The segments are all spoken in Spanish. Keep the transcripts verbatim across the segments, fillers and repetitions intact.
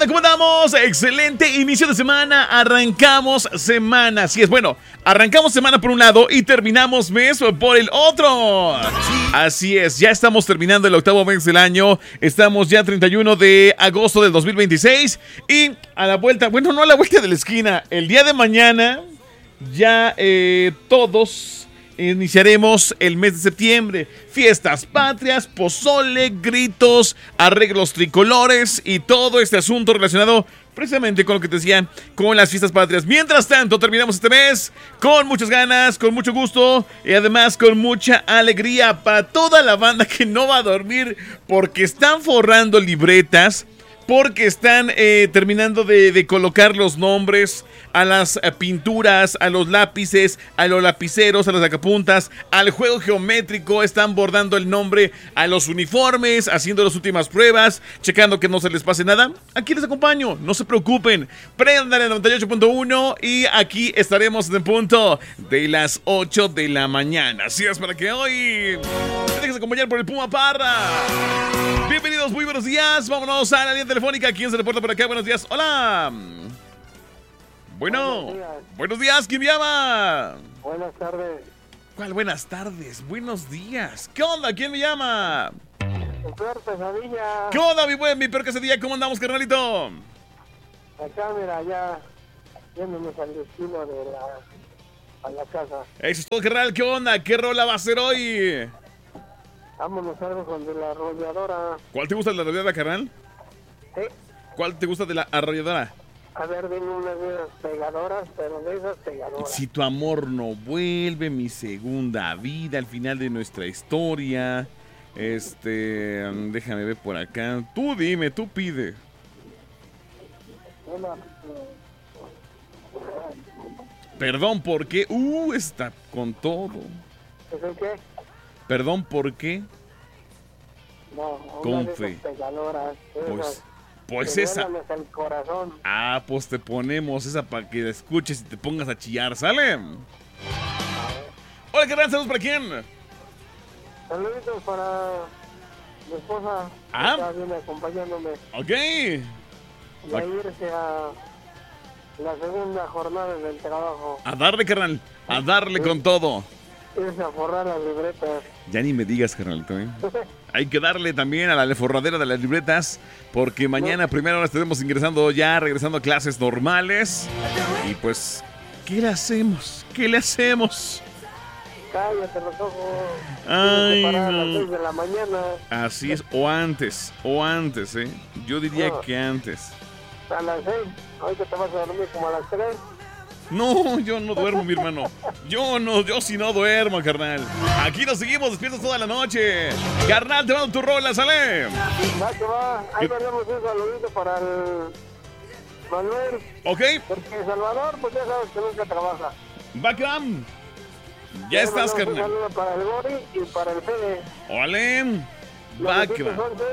onda? ¿Cómo andamos? Excelente inicio de semana. Arrancamos semana. Así es, bueno, arrancamos semana por un lado y terminamos mes por el otro. Así es, ya estamos terminando el octavo mes del año. Estamos ya treinta y uno de agosto del dos mil veintiséis. Y a la vuelta, bueno, no a la vuelta de la esquina. El día de mañana ya eh, todos iniciaremos el mes de septiembre. Fiestas patrias, pozole, gritos, arreglos tricolores y todo este asunto relacionado precisamente con lo que te decía, con las fiestas patrias. Mientras tanto, terminamos este mes con muchas ganas, con mucho gusto y además con mucha alegría para toda la banda que no va a dormir porque están forrando libretas, porque están eh, terminando de, de colocar los nombres a las eh, pinturas, a los lápices, a los lapiceros, a las sacapuntas, al juego geométrico. Están bordando el nombre a los uniformes, haciendo las últimas pruebas, checando que no se les pase nada. Aquí les acompaño, no se preocupen. Prendan el noventa y ocho punto uno y aquí estaremos en el punto de las ocho de la mañana. Así es, para que hoy te dejes acompañar por el Puma Parra. Bienvenidos, muy buenos días. Vámonos a la línea telefónica. ¿Quién se reporta por acá? Buenos días. Hola. Bueno, buenos días. Buenos días. ¿Quién me llama? Buenas tardes. ¿Cuál buenas tardes? Buenos días. ¿Qué onda? ¿Quién me llama? Mi peor pesadilla. ¿Qué onda, mi buen? Mi peor pesadilla. ¿Cómo andamos, carnalito? Acá, mira, ya yéndonos al destino de la, a la casa. Eso es todo, carnal. ¿Qué onda? ¿Qué rola va a ser hoy? Vámonos algo con de la arrolladora. ¿Cuál te gusta de la arrolladora, carnal? ¿Sí? ¿Cuál te gusta de la arrolladora? A ver, dime unas de esas pegadoras, pero de esas pegadoras. Si tu amor no vuelve, mi segunda vida, al final de nuestra historia. Este, déjame ver por acá. Tú dime, tú pide. Una, Perdón, ¿por qué? Uh, está con todo. ¿Es el qué? Perdón, ¿por qué? No, Con una de fe. esas pegadoras. Pues, Esas, pues que esa. duelen hasta el corazón. Ah, pues te ponemos esa para que la escuches y te pongas a chillar, ¿sale? Hola, ¿qué tal? ¿Saludos para quién? Saluditos para mi esposa. Ah. Que está bien acompañándome. Ok. Y a irse a la segunda jornada del trabajo. A darle, carnal. A darle con todo. Irse a forrar las libretas. Ya ni me digas, carnalito, ¿eh? Hay que darle también a la forradera de las libretas, porque mañana primero hora estaremos ingresando ya, regresando a clases normales. Y pues, ¿qué le hacemos? ¿Qué le hacemos? Cállate los ojos. Ay, Tienes que parar a no. las seis de la mañana. Así es, o antes, o antes, ¿eh? Yo diría No. que antes. A las seis. Ahorita te vas a dormir como a las tres. No, yo no duermo, mi hermano. Yo no, yo sí no duermo, carnal. Aquí nos seguimos despiertos toda la noche. Carnal, te mando tu rola, ¿sale? Va que va. Ahí tenemos un saludito para el Manuel. Ok, Porque Salvador, pues ya sabes que nunca trabaja. Bacam. Ya estás, mandamos carnal. Un saludo para el Gori y para el Fede. Ole. Los Bacam. besitos once.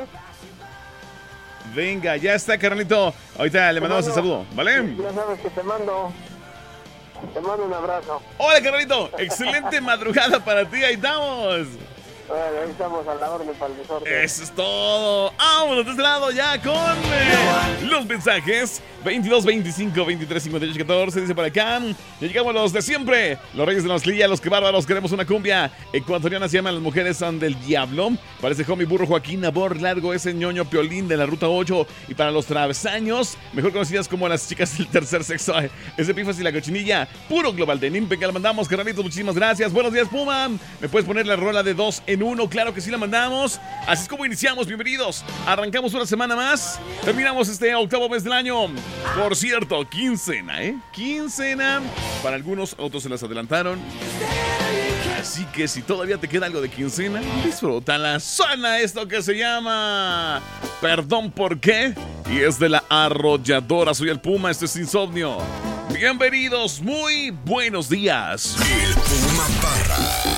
Venga, ya está, carnalito. Ahorita le mandamos el saludo, ¿vale? Ya sabes que te mando. Te mando un abrazo. Hola, carnalito. Excelente madrugada para ti. Ahí estamos. Bueno, ahí estamos a la orden para el desorden. Eso es todo. Vámonos de este lado ya con eh, los mensajes. veintidós, veinticinco, veintitrés, cincuenta y ocho, catorce. Dice por acá. Ya llegamos los de siempre. Los reyes de la masclilla, los que bárbaros. Queremos una cumbia ecuatoriana. Se llaman Las Mujeres Son del Diablo. Parece homie burro Joaquín Nabor Largo. Ese ñoño Piolín de la Ruta ocho. Y para los travesaños, mejor conocidas como las chicas del tercer sexo. Ese Pifas y la cochinilla. Puro Global de Nimpe que la mandamos, carnalitos. Muchísimas gracias. Buenos días, Puma. ¿Me puedes poner la rola de dos en uno? Claro que sí la mandamos. Así es como iniciamos. Bienvenidos. Arrancamos una semana más. Terminamos este octavo mes del año. Por cierto, quincena, ¿eh? Quincena. Para algunos, otros se las adelantaron. Así que si todavía te queda algo de quincena, disfrútala. Suena esto que se llama Perdón, ¿por qué? Y es de la arrolladora. Soy el Puma, esto es Insomnio. Bienvenidos, muy buenos días. El Puma Parra.